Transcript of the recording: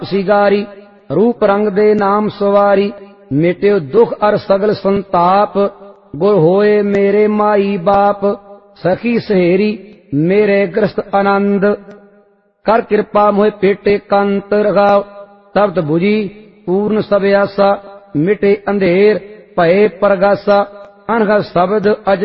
सिगारी रूप रंग दे नाम सवारी मिट्यो दुख अर सगल संताप गुर होए मेरे माई बाप सखी सहेरी मेरे ग्रस्त आनंद कर कृपा मोहे पेटे कंत रगाव तब्त बुझी पूर्ण सब आसा मिटे अंधेर भये परगासा अनघ शब्द अज